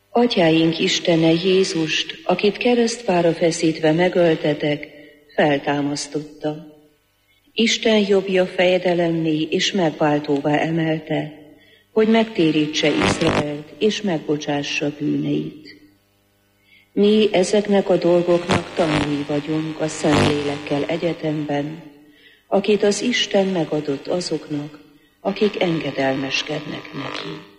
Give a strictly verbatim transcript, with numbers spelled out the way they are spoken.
Atyáink Istene, Jézust, akit keresztfára feszítve megöltetek, feltámasztotta. Isten jobbja fejedelemmé és megváltóvá emelte, hogy megtérítse Izraelt és megbocsássa bűneit. Mi ezeknek a dolgoknak tanúi vagyunk a Szentlélekkel egyetemben, akit az Isten megadott azoknak, akik engedelmeskednek neki.